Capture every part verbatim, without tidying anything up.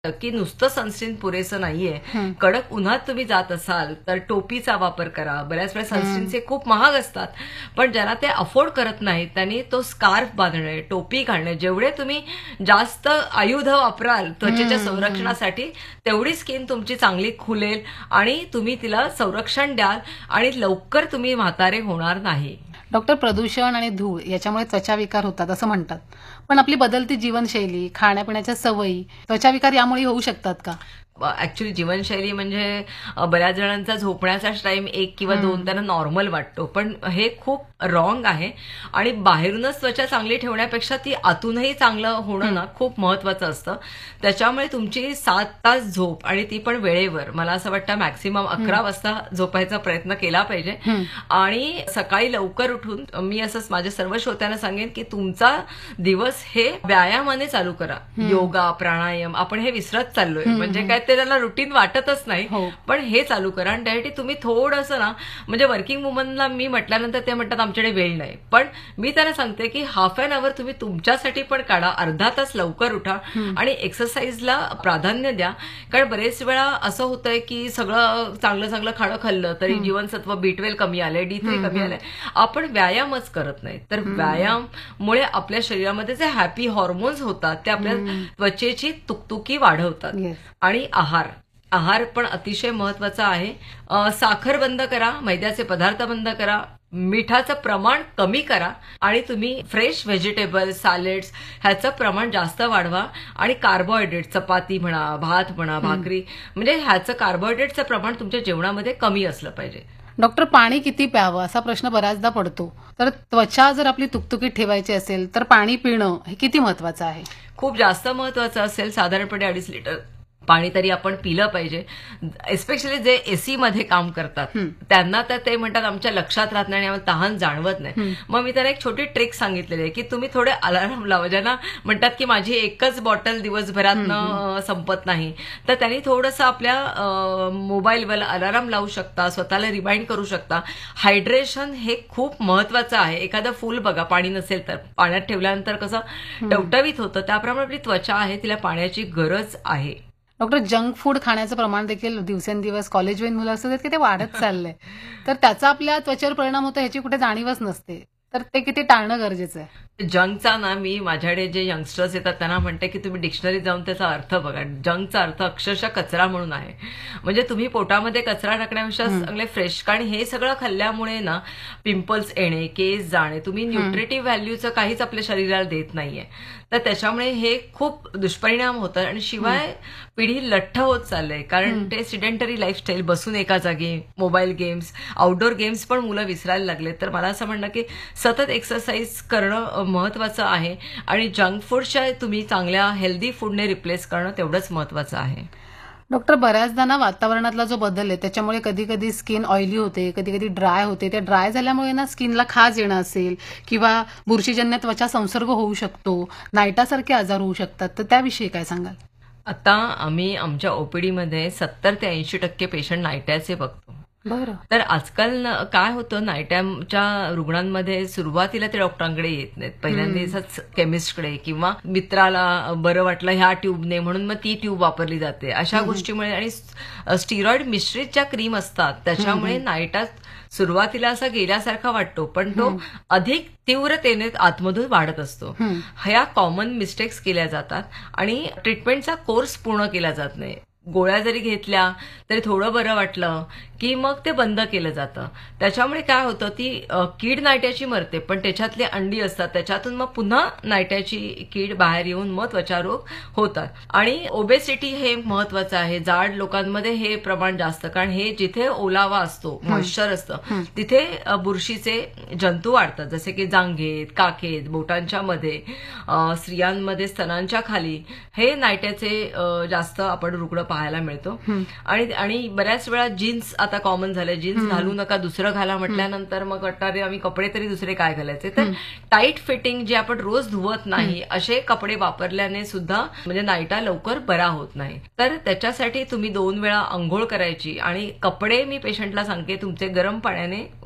की नुसतं सनस्क्रीन पुरेसं नाहीये. हं. कडक उन्हात तुम्ही जात असाल तर टोपीचा वापर करा. बऱ्याच वेळा सनस्क्रीनचे खूप महाग असतात, पण ज्यांना ते अफोर्ड करत नाहीत त्यांनी तो स्कार्फ बांधणे, टोपी घालणे, जेवढे तुम्ही जास्त आयुध वापराल त्वचेच्या संरक्षणासाठी तेवढी स्किन तुमची चांगली खुलेल आणि तुम्ही तिला संरक्षण द्याल आणि लवकर तुम्ही म्हातारे होणार नाही. डॉक्टर, प्रदूषण आणि धूळ याच्यामुळे त्वचा विकार होतात असं म्हणतात, पण आपली बदलती जीवनशैली, खाण्यापिण्याच्या सवयी त्वचा विकार यामुळे होऊ शकतात का? ऍक्च्युली जीवनशैली म्हणजे अ, बऱ्याच जणांचा झोपण्याचा टाइम एक किंवा दोन त्यांना नॉर्मल वाटतो, पण हे खूप रॉंग आहे. आणि बाहेरूनच त्वचा चांगली ठेवण्यापेक्षा ती आतूनही चांगलं होणं ना खूप महत्वाचं असतं. त्याच्यामुळे तुमची सात तास झोप आणि ती पण वेळेवर, मला असं वाटतं मॅक्सिमम अकरा वाजता झोपायचा प्रयत्न केला पाहिजे. आणि सकाळी लवकर उठून मी असंच माझ्या सर्व श्रोत्यांना सांगेन की तुमचा दिवस हे व्यायामाने चालू करा. योगा, प्राणायाम आपण हे विसरत चाललोय, म्हणजे काय ते त्याला रुटीन वाटतच नाही, पण हे चालू करा. आणि त्यासाठी तुम्ही थोडंसं ना, म्हणजे वर्किंग वुमनला मी म्हटल्यानंतर ते म्हणतात आमच्याकडे वेळ नाही, पण मी त्यांना सांगते की हाफ अन अवर तुम्ही तुमच्यासाठी पण काढा. अर्धा तास लवकर उठा आणि एक्सरसाइजला प्राधान्य द्या. कारण बरेच वेळा असं होतंय की सगळं चांगलं चांगलं खाणं खाल्लं तरी जीवनसत्व बी ट्वेल्व कमी आलंय, डी थ्री कमी आलंय, आपण व्यायामच करत नाही. तर व्यायाममुळे आपल्या शरीरामध्ये जे हॅपी हॉर्मोन्स होतात ते आपल्या त्वचेची तुकतुकी वाढवतात. आणि आहार आहार पण अतिशय महत्वाचा आहे. अ, साखर बंद करा, मैद्याचे पदार्थ बंद करा, मिठाचं प्रमाण कमी करा आणि तुम्ही फ्रेश व्हेजिटेबल, सॅलेड्स ह्याचं प्रमाण जास्त वाढवा. आणि कार्बोहायड्रेट, चपाती म्हणा, भात म्हणा, भाकरी, म्हणजे ह्याचं कार्बोहायड्रेटचं प्रमाण तुमच्या जेवणामध्ये कमी असलं पाहिजे. डॉक्टर, पाणी किती प्यावं असा प्रश्न बऱ्याचदा पडतो, तर त्वचा जर आपली तुकतुकीत ठेवायची असेल तर पाणी पिणं हे किती महत्वाचं आहे? खूप जास्त महत्वाचं असेल, साधारणपणे अडीच लिटर पाणी तरी आपण पिलं पाहिजे. एस्पेशली जे एसी मध्ये काम करतात त्यांना तर ते म्हणतात आमच्या लक्षात राहत नाही आणि आम्हाला तहान जाणवत नाही. मग मी त्यांना एक छोटी ट्रिक सांगितलेली आहे की तुम्ही थोडे अलार्म लावा. ज्यांना म्हणतात की माझी एकच बॉटल दिवसभरातनं संपत नाही, तर त्यांनी थोडंसं आपल्या मोबाईलवर अलार्म लावू शकता, स्वतःला रिमाइंड करू शकता. हायड्रेशन हे खूप महत्वाचं आहे. एखादं फुल बघा, पाणी नसेल तर पाण्यात ठेवल्यानंतर कसं टवटवीत होतं, त्याप्रमाणे आपली त्वचा आहे तिला पाण्याची गरज आहे. डॉक्टर, जंक फूड खाण्याचं प्रमाण देखील दिवसेंदिवस कॉलेज वेन मुलं असतात की ते वाढत चाललंय, तर त्याचा आपल्या त्वचेवर परिणाम होतो ह्याची कुठे जाणीवच नसते, तर ते किती टाळणं गरजेचं आहे? जंकचा ना, मी माझ्याकडे जे यंगस्टर्स येतात त्यांना म्हणते की तुम्ही डिक्शनरीत जाऊन त्याचा अर्थ बघा. जंकचा अर्थ अक्षरशः कचरा म्हणून आहे. म्हणजे तुम्ही पोटामध्ये कचरा टाकण्यापेक्षा चांगले फ्रेश, कारण हे सगळं खाल्ल्यामुळे ना पिंपल्स येणे, केस जाणे, तुम्ही न्यूट्रिटिव्ह व्हॅल्यूचं काहीच आपल्या शरीराला देत नाहीये, तर त्याच्यामुळे हे खूप दुष्परिणाम होतात. आणि शिवाय पिढी लठ्ठ होत चाललंय, कारण ते सिडेंटरी लाईफस्टाईल, बसून एका जागी, मोबाईल गेम्स, आउटडोर गेम्स पण मुलं विसरायला लागले. तर मला असं म्हणणं की सतत एक्सरसाइज करणं महत्वाचं आहे आणि जंक फूडच्या तुम्ही चांगल्या हेल्दी फूडने रिप्लेस करणं तेवढंच महत्वाचं आहे. डॉक्टर, बऱ्याचदा ना वातावरणातला जो बदल आहे त्याच्यामुळे कधी कधी स्किन ऑइली होते, कधी कधी ड्राय होते. त्या ड्राय झाल्यामुळे ना स्किनला खाज येणं असेल किंवा बुरशीजन्य त्वचा संसर्ग होऊ शकतो, नायटासारखे आजार होऊ शकतात, तर त्याविषयी काय सांगाल? आता आम्ही आमच्या ओपीडी मध्ये सत्तर ते ऐंशी टक्के पेशंट नायट्याचे बघतो. बरं. तर आजकाल काय होतं, नायटॅमच्या रुग्णांमध्ये सुरुवातीला ते डॉक्टरांकडे येत नाहीत, पहिल्यांदाच केमिस्टकडे किंवा मित्राला बरं वाटलं ह्या ट्यूबने म्हणून मग ती ट्यूब वापरली जाते, अशा गोष्टीमुळे. आणि स्टिरॉइड मिश्रित ज्या क्रीम असतात त्याच्यामुळे नायटा सुरुवातीला असा गेल्यासारखा वाटतो, पण तो अधिक तीव्रतेने आतमधून वाढत असतो. ह्या कॉमन मिस्टेक्स केल्या जातात आणि ट्रीटमेंटचा कोर्स पूर्ण केला जात नाही. गोळ्या जरी घेतल्या तरी थोडं बरं वाटलं की मग ते बंद केलं जातं. त्याच्यामुळे काय होतं, ती कीड नायट्याची मरते, पण त्याच्यातली अंडी असतात, त्याच्यातून मग पुन्हा नायट्याची कीड बाहेर येऊन मग त्वचारोग होतात. आणि ओबेसिटी हे महत्वाचं आहे. जाड लोकांमध्ये हे प्रमाण जास्त, कारण हे जिथे ओलावा असतो, मॉइश्चर असतं, तिथे बुरशीचे जंतू वाढतात, जसे की जांघेत, काखेत, बोटांच्या मध्ये, स्त्रियांमध्ये स्तनांच्या खाली हे नायट्याचे जास्त आपण रुग्ण पाहायला मिळतो. आणि आणि बऱ्याच वेळा जीन्स आता कॉमन झालंय, जीन्स घालू नका, दुसरं घाला म्हटल्यानंतर मग वाटतं आम्ही कपडे तरी दुसरे काय घालायचे. तर टाईट फिटिंग जे आपण रोज धुवत नाही असे कपडे वापरल्याने सुद्धा म्हणजे नायटा लवकर बरा होत नाही. तर त्याच्यासाठी तुम्ही दोन वेळा अंघोळ करायची आणि कपडे मी पेशंटला सांगते तुमचे गरम पाण्याने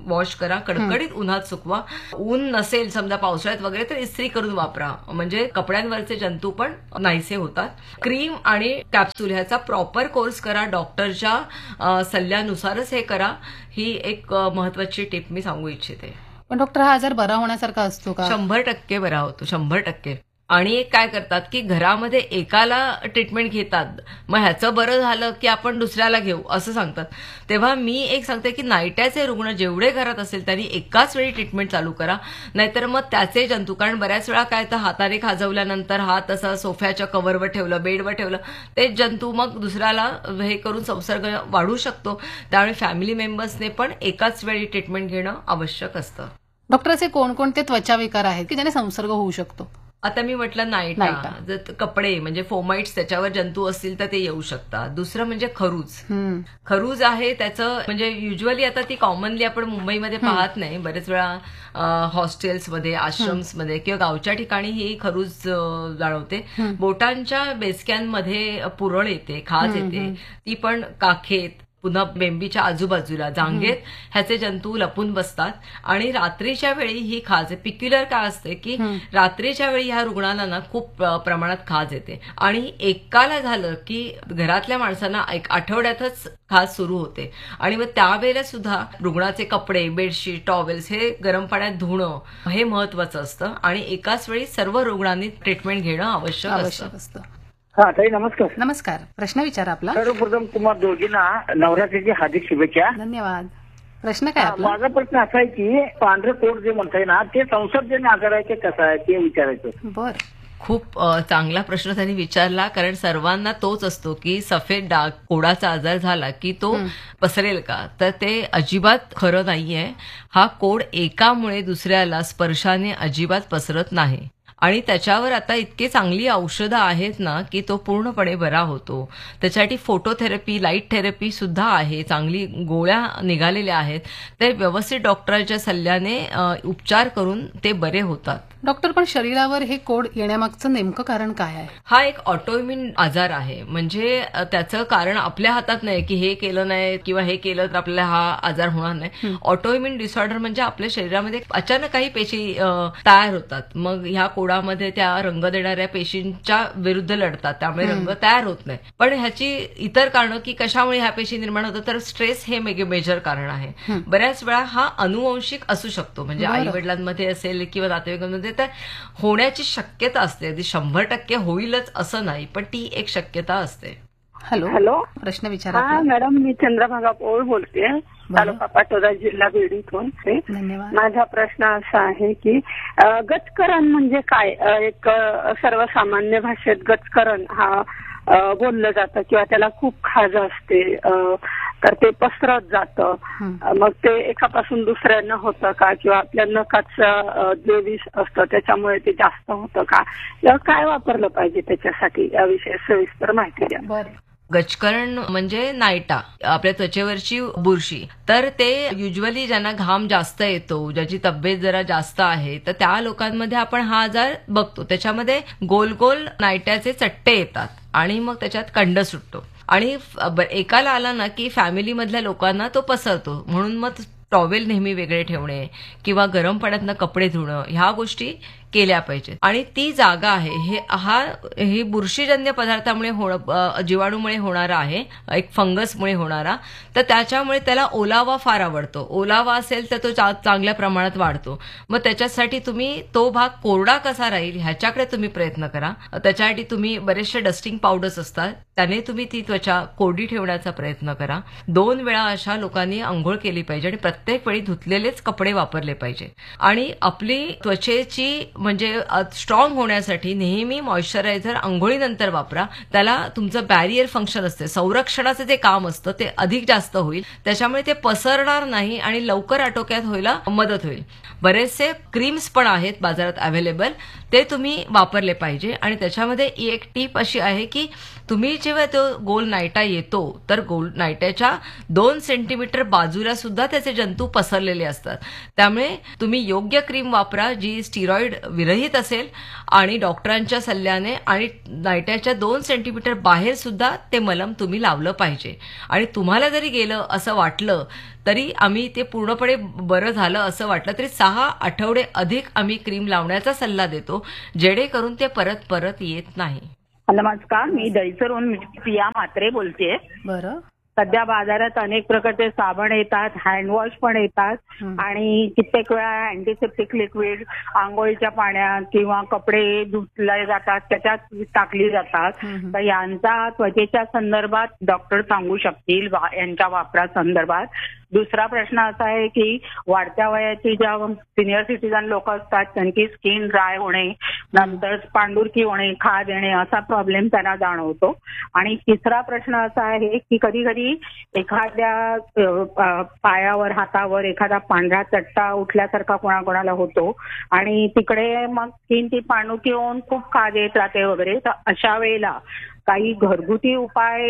वॉश करा, कडकडीत उन्हात सुकवा. ऊन नसेल समजा पावसाळ्यात वगैरे तर इस्त्री करून वापरा, म्हणजे कपड्यांवरचे जंतू पण नाहीसे होतात. क्रीम आणि कॅप्सूल ह्याचा प्रॉपर कोर्स करा, डॉक्टरच्या सल्ल्यानुसारच हे करा. ही एक महत्वाची टिप मी सांगू इच्छिते. पण डॉक्टर हा आजार बरा होण्यासारखा असतो का? शंभर टक्के बरा होतो, शंभर टक्के. आणि एक काय करतात की घरामध्ये एकाला ट्रीटमेंट घेतात, मग ह्याचं बरं झालं की आपण दुसऱ्याला घेऊ असं सांगतात. तेव्हा मी एक सांगते की नायट्याचे रुग्ण जेवढे घरात असेल त्यांनी एकाच वेळी ट्रीटमेंट चालू करा, नाहीतर मग त्याचे जंतू, कारण बऱ्याच वेळा काय तर हाताने खाजवल्यानंतर हात असा सोफ्याच्या कव्हरवर ठेवलं, बेडवर ठेवलं, तेच जंतू मग दुसऱ्याला हे करून संसर्ग वाढू शकतो. त्यामुळे फॅमिली मेंबर्सने पण एकाच वेळी ट्रीटमेंट घेणं आवश्यक असतं. डॉक्टर, असे कोणकोणते त्वचा विकार आहेत की ज्याने संसर्ग होऊ शकतो? आता मी म्हटलं नायटा, जर कपडे म्हणजे फोमाइट्स त्याच्यावर जंतू असतील तर ते येऊ शकतात. दुसरं म्हणजे खरूज. खरूज आहे त्याचं म्हणजे युजली आता ती कॉमनली आपण मुंबईमध्ये पाहत नाही, बरेच वेळा हॉस्टेल्समध्ये, आश्रम्समध्ये किंवा गावच्या ठिकाणी ही खरूज जाणवते. बोटांच्या बेसक्यांमध्ये पुरळ येते, खाज येते, ती पण काखेत, पुन्हा बेंबीच्या आजूबाजूला जांघेत ह्याचे जंतू लपून बसतात. आणि रात्रीच्या वेळी ही खाज, पिक्युलर काय असते की रात्रीच्या वेळी ह्या रुग्णांना ना खूप प्रमाणात खाज येते आणि एकाला झालं की घरातल्या माणसांना एक आठवड्यातच खाज सुरू होते. आणि मग त्यावेळेला सुद्धा रुग्णाचे कपडे, बेडशीट, टॉवेल्स हे गरम पाण्यात धुणं हे महत्वाचं असतं आणि एकाच वेळी सर्व रुग्णांनी ट्रीटमेंट घेणं आवश्यक असतं. हा ताई, नमस्कार. नमस्कार. प्रश्न विचारा आपला. सर्वप्रथम तुम्हाला दोघींना नवरात्रीची हार्दिक शुभेच्छा. धन्यवाद. प्रश्न काय आपला? माझा प्रश्न असा आहे की पांढरं पोट जे म्हणताय ना ते संसर्गजन्य आजार आहे की कसं आहे ते विचारायचं. बर, खूप चांगला प्रश्न त्यांनी विचारला, कारण सर्वांना तोच असतो की सफेद डाग, कोडाचा आजार झाला की तो पसरेल का, तर ते अजिबात खरं नाहीये. हा कोड एकामुळे दुसऱ्याला स्पर्शाने अजिबात पसरत नाही आणि त्याच्यावर आता इतकी चांगली औषधं आहेत ना की तो पूर्णपणे बरा होतो. त्याच्यासाठी फोटोथेरपी, लाईट थेरपी सुद्धा आहे, चांगली गोळ्या निघालेल्या आहेत. ते व्यवस्थित डॉक्टरांच्या सल्ल्याने उपचार करून ते बरे होतात. डॉक्टर, पण शरीरावर हे कोड येण्यामागचं नेमकं कारण काय आहे? हा एक ऑटोइम्युन आजार आहे, म्हणजे त्याचं कारण आपल्या हातात नाही की हे केलं नाही किंवा हे केलं तर आपल्याला हा आजार होणार नाही. ऑटोइम्युन डिसऑर्डर म्हणजे आपल्या शरीरामध्ये अचानक काही पेशी तयार होतात, मग ह्या कोडामध्ये त्या रंग देणाऱ्या पेशींच्या विरुद्ध लढतात, त्यामुळे रंग तयार होत नाही. पण ह्याची इतर कारणं की कशामुळे ह्या पेशी निर्माण होतात, तर स्ट्रेस हे मेजर कारण आहे. बऱ्याच वेळा हा अनुवंशिक असू शकतो, म्हणजे आई वडिलांमध्ये असेल किंवा नातेवाईकांमध्ये तर होण्याची शक्यता असते. अगदी शंभर टक्के होईलच असं नाही, पण ती एक शक्यता असते. हॅलो हॅलो प्रश्न विचारा. हा मॅडम, मी चंद्रभागा पोळ बोलते, तालुका पाटोदा, जिल्हा बीड इथून. धन्यवाद. माझा प्रश्न असा आहे की गचकरण म्हणजे काय? एक सर्वसामान्य भाषेत गचकरण हा बोललं जातं किंवा त्याला खूप खाज असते, तर ते पसरत जातं. मग ते एकापासून दुसऱ्यांना होतं का, किंवा आपल्या नखाचं जे विष असतं त्याच्यामुळे ते जास्त होतं का, किंवा काय वापरलं पाहिजे त्याच्यासाठी, याविषयी सविस्तर माहिती द्या. बरं. गचकरण म्हणजे नायटा, आपल्या त्वचेवरची बुरशी. तर ते युजली ज्यांना घाम जास्त येतो, ज्याची तब्येत जरा जास्त आहे, तर त्या लोकांमध्ये आपण हा आजार बघतो. त्याच्यामध्ये गोल गोल नायट्याचे चट्टे येतात आणि मग त्याच्यात कंड सुटतो आणि एकाला आला ना की फॅमिलीमधल्या लोकांना तो पसरतो. म्हणून मग टॉवेल नेहमी वेगळे ठेवणे किंवा गरम पाण्यातनं कपडे धुणं ह्या गोष्टी केल्या पाहिजेत. आणि ती जागा आहे हे हा ही बुरशीजन्य पदार्थामुळे होणं, जीवाणूमुळे होणारा आहे, एक फंगसमुळे होणारा. तर त्याच्यामुळे त्याला ओलावा फार आवडतो. ओलावा असेल तर तो चांगल्या प्रमाणात वाढतो. मग त्याच्यासाठी तुम्ही तो भाग कोरडा कसा राहील ह्याच्याकडे तुम्ही प्रयत्न करा. त्याच्यासाठी तुम्ही बरेचसे डस्टिंग पावडर्स असतात, त्याने तुम्ही ती त्वचा कोरडी ठेवण्याचा प्रयत्न करा. दोन वेळा अशा लोकांनी आंघोळ केली पाहिजे आणि प्रत्येक वेळी धुतलेलेच कपडे वापरले पाहिजे. आणि आपली त्वचेची म्हणजे स्ट्रॉंग होण्यासाठी नेहमी मॉइश्चरायझर आंघोळीनंतर वापरा. त्याला तुमचं बॅरियर फंक्शन असते, संरक्षणाचं जे काम असतं ते अधिक जास्त होईल, त्याच्यामुळे ते पसरणार नाही आणि लवकर आटोक्यात व्हायला मदत होईल. बरेचसे क्रीम्स पण आहेत बाजारात अवेलेबल, ते तुम्ही वापरले पाहिजे. आणि त्याच्यामध्ये एक टीप अशी आहे की तुम्ही जेव्हा तो गोल नायटा येतो तर गोल नायट्याच्या दोन सेंटीमीटर बाजूला सुद्धा त्याचे जंतू पसरलेले असतात. त्यामुळे तुम्ही योग्य क्रीम वापरा जी स्टिरॉइड विरहित असेल आणि डॉक्टरांच्या सल्ल्याने आणि नायट्याच्या दोन सेंटीमीटर बाहेर सुद्धा ते मलम तुम्ही लावलं पाहिजे. आणि तुम्हाला जरी गेलं असं वाटलं तरी आम्ही ते पूर्णपणे बरं झालं असं वाटलं तरी सहा आठवडे अधिक आम्ही क्रीम लावण्याचा सल्ला देतो, जेणेकरून ते परत परत येत नाही. नमस्कार, मी दहीसरहून प्रिया म्हात्रे बोलतेय. बरं. सध्या बाजारात अनेक प्रकारचे साबण येतात, हँडवॉश पण येतात आणि कित्येक वेळा अँटीसेप्टिक लिक्विड आंघोळीच्या पाण्यात किंवा कपडे धुतले जातात त्याच्यात टाकली जातात. तर यांचा त्वचेच्या संदर्भात डॉक्टर सांगू शकतील यांच्या वापरासंदर्भात. दुसरा प्रश्न असा आहे की वाढत्या वयाची ज्या सिनियर सिटीजन लोक असतात त्यांची स्किन ड्राय होणे, नंतर पांढुरकी होणे, खाज येणे असा प्रॉब्लेम त्यांना जाणवतो. आणि तिसरा प्रश्न असा आहे की कधी कधी एखाद्या पायावर हातावर एखादा पांढरा चट्टा उठल्यासारखा कोणाकोणाला होतो आणि तिकडे मग स्किन ती पांढुरकी होऊन खूप खाज येत राहते वगैरे. तर अशा वेळेला काही घरगुती उपाय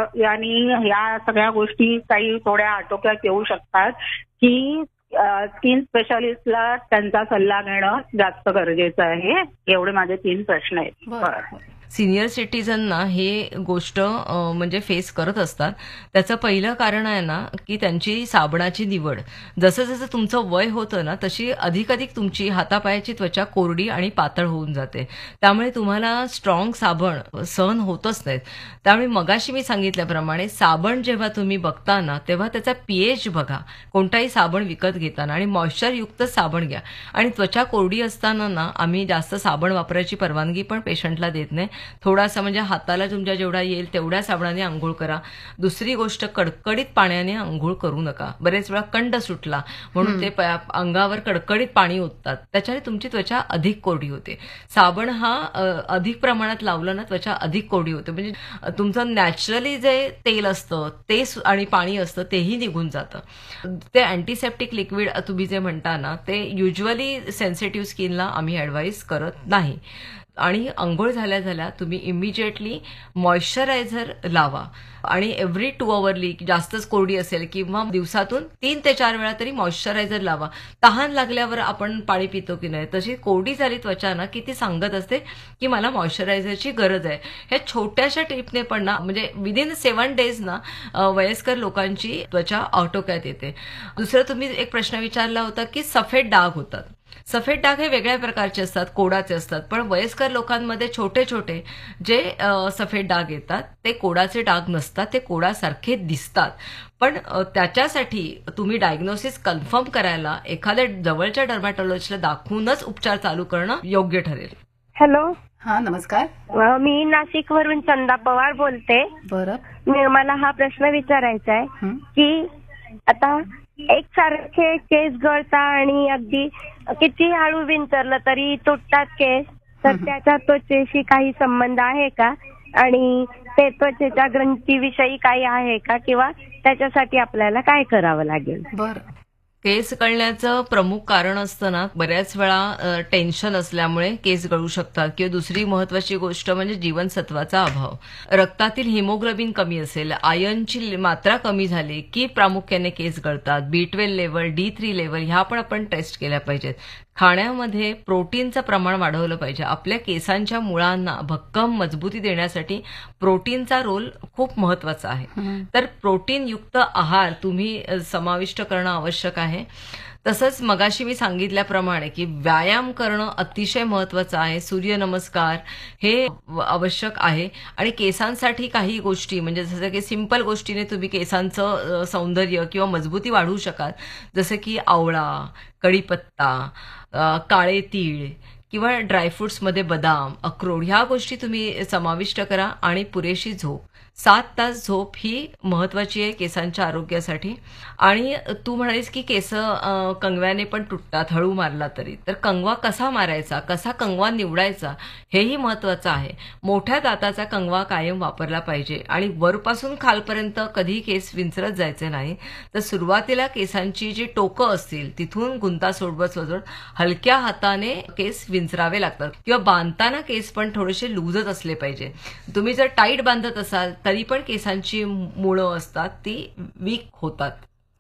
यांनी या सगळ्या गोष्टी काही थोड्या आटोक्यात येऊ शकतात की स्किन स्पेशालिस्टला त्यांचा सल्ला घेणं जास्त गरजेचं आहे. एवढे माझे तीन प्रश्न आहेत. बरं. सिनियर सिटीजनना हे गोष्ट म्हणजे फेस करत असतात. त्याचं पहिलं कारण आहे ना की त्यांची साबणाची निवड. जसं जसं तुमचं वय होतं ना तशी अधिकाधिक तुमची हातापायाची त्वचा कोरडी आणि पातळ होऊन जाते. त्यामुळे तुम्हाला स्ट्रॉंग साबण सहन होतच नाहीत. त्यामुळे मगाशी मी सांगितल्याप्रमाणे साबण जेव्हा तुम्ही बघता ना तेव्हा त्याचा पीएच बघा कोणताही साबण विकत घेताना आणि मॉइश्चरयुक्त साबण घ्या. आणि त्वचा कोरडी असताना ना आम्ही जास्त साबण वापरायची परवानगी पण पेशंटला देत नाही. थोडासा म्हणजे हाताला तुमच्या जेवढा येईल तेवढ्या साबणाने आंघोळ करा. दुसरी गोष्ट कडकडीत पाण्याने आंघोळ करू नका. बरेच वेळा कंड सुटला म्हणून ते अंगावर कडकडीत पाणी ओततात, त्याच्याने तुमची त्वचा अधिक कोरडी होते. साबण हा अधिक प्रमाणात लावलं ना त्वचा अधिक कोरडी होते. म्हणजे तुमचं नॅचरली जे तेल असतं ते आणि पाणी असतं तेही निघून जातं. ते अँटीसेप्टिक लिक्विड तुम्ही जे म्हणता ना ते युजली सेन्सिटिव्ह स्किनला आम्ही ऍडवाइस करत नाही. आणि अंघोळ झाल्या झाल्या तुम्ही इमिजिएटली मॉइश्चरायझर लावा आणि एव्हरी टू अवरली जास्तच कोरडी असेल किंवा दिवसातून तीन ते चार वेळा तरी मॉइश्चरायझर लावा. तहान लागल्यावर आपण पाणी पितो की नाही तशी कोरडी झाली त्वचा ना की ती सांगत असते की मला मॉइश्चरायझरची गरज आहे. ह्या छोट्याशा टिपने पण ना म्हणजे विदिन सेव्हन डेज ना वयस्कर लोकांची त्वचा आटोक्यात येते. दुसरं तुम्ही एक प्रश्न विचारला होता की सफेद डाग होतात. सफेद डाग हे वेगळ्या प्रकारचे असतात, कोडाचे असतात. पण वयस्कर लोकांमध्ये छोटे छोटे जे सफेद डाग येतात ते कोडाचे डाग नसतात, ते कोडासारखे दिसतात. पण त्याच्यासाठी तुम्ही डायग्नोसिस कन्फर्म करायला एखाद्या जवळच्या डर्मॅटॉलॉजिस्टला दाखवूनच उपचार चालू करणं योग्य ठरेल. हॅलो. हा नमस्कार. मी नाशिक वरून चंदा पवार बोलते. बरं. मला हा प्रश्न विचारायचा आहे की आता एक सारखे केस गळता आणि अगदी किती हळू विंचरलं तरी तुटतात केस, तर त्याच्या त्वचेशी काही संबंध आहे का आणि ते त्वचेच्या ग्रंथीविषयी काही आहे का किंवा त्याच्यासाठी आपल्याला काय करावं लागेल? बरं. केस गळण्याचं प्रमुख कारण असतं ना बऱ्याच वेळा टेन्शन असल्यामुळे केस गळू शकतात किंवा दुसरी महत्वाची गोष्ट म्हणजे जीवनसत्वाचा अभाव. रक्तातील हिमोग्लोबिन कमी असेल, आयर्नची मात्रा कमी झाली की प्रामुख्याने केस गळतात. बी twelve level, D three level ह्या पण आपण टेस्ट केल्या पाहिजेत. खाण्यामध्ये प्रोटीनचं प्रमाण वाढवलं पाहिजे. आपल्या केसांच्या मुळांना भक्कम मजबूती देण्यासाठी प्रोटीनचा रोल खूप महत्वाचा आहे. तर प्रोटीनयुक्त आहार तुम्ही समाविष्ट करणं आवश्यक आहे. तसंच मगाशी मी सांगितल्याप्रमाणे की व्यायाम करणं अतिशय महत्वाचं आहे. सूर्यनमस्कार हे आवश्यक आहे. आणि केसांसाठी काही गोष्टी म्हणजे जसं की सिंपल गोष्टीने तुम्ही केसांचं सौंदर्य किंवा मजबूती वाढवू शकाल, जसं की आवळा, कढीपत्ता, काळे तीळ किंवा ड्रायफ्रुट्समध्ये बदाम, अक्रोड ह्या गोष्टी तुम्ही समाविष्ट करा. आणि पुरेशी झोप, सात तास झोप ही महत्वाची आहे केसांच्या आरोग्यासाठी. आणि तू म्हणालीस की केस कंगव्याने पण तुटतात हळू मारला तरी, तर कंगवा कसा मारायचा, कसा कंगवा निवडायचा हेही महत्वाचं आहे. मोठ्या दाताचा कंगवा कायम वापरला पाहिजे आणि वरपासून खालपर्यंत कधी केस विंचरत जायचे नाही. तर सुरुवातीला केसांची जी टोकं असतील तिथून गुंता सोडवत सोडवत हलक्या हाताने केस विंचरावे लागतात किंवा बांधताना केस पण थोडेसे लूजच असले पाहिजे. तुम्ही जर टाईट बांधत असाल तरी पण केसांची मुळं असतात ती वीक होतात.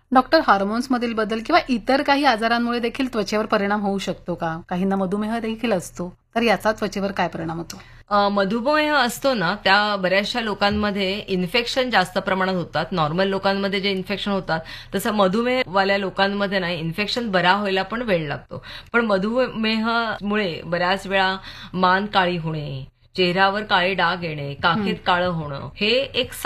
डॉक्टर, हार्मोन्स मधील बदल किंवा इतर काही आजारांमुळे देखील त्वचेवर परिणाम होऊ शकतो का? काहींना मधुमेह देखील असतो, तर याचा त्वचेवर काय परिणाम होतो? अ, मधुमेह असतो ना, त्या बऱ्याचशा लोकांमध्ये इन्फेक्शन जास्त प्रमाणात होतात. नॉर्मल लोकांमध्ये जे इन्फेक्शन होतात तसं मधुमेहवाल्या लोकांमध्ये नाही, इन्फेक्शन बरा व्हायला पण वेळ लागतो. पण मधुमेहामुळे बऱ्याच वेळा मान काळी होणे, चेहऱ्यावर काळे डाग येणे, काखेत काळं होणं हे एक